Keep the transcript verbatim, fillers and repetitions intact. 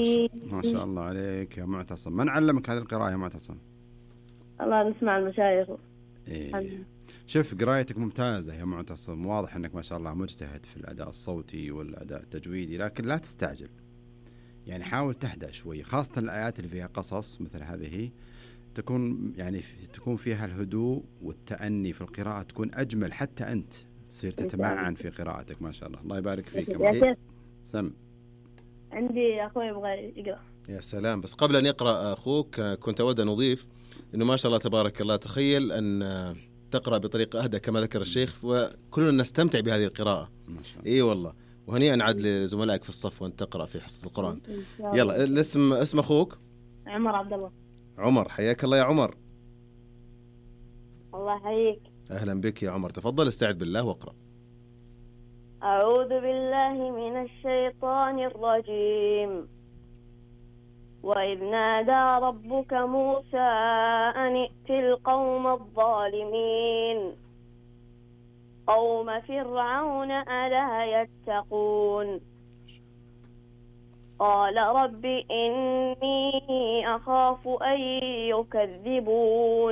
شاء, ما شاء الله عليك يا معتصم. من علمك هذه القراءة يا معتصم؟ الله نسمع المشايخ. إيه. شوف قرايتك ممتازة يا معتصم، واضح أنك ما شاء الله مجتهد في الأداء الصوتي والأداء التجويدي، لكن لا تستعجل، يعني حاول تهدأ شوي، خاصة الآيات اللي فيها قصص مثل هذه تكون يعني تكون فيها الهدوء والتأني في القراءة، تكون أجمل، حتى أنت تصير تتمعن في قراءتك. ما شاء الله، الله يبارك فيك يا معتصم. سم. عندي أخوي يبغى يقرأ. يا سلام. بس قبل أن يقرأ أخوك كنت أود أن أضيف إنه ما شاء الله تبارك الله، تخيل أن تقرأ بطريقة أهدى كما ذكر الشيخ، وكلنا نستمتع بهذه القراءة. ما شاء الله. إيه والله. وهنيئا عاد لزملائك في الصف وأنت تقرأ في حصة القرآن. يلا الاسم، اسم أخوك؟ عمر عبد الله. عمر، حياك الله يا عمر. الله يحييك. أهلا بك يا عمر، تفضل استعد بالله واقرأ. أعوذ بالله من الشيطان الرجيم. وإذ نادى ربك موسى أن ائت القوم الظالمين قوم فرعون ألا يتقون قال رب إني أخاف أن يكذبون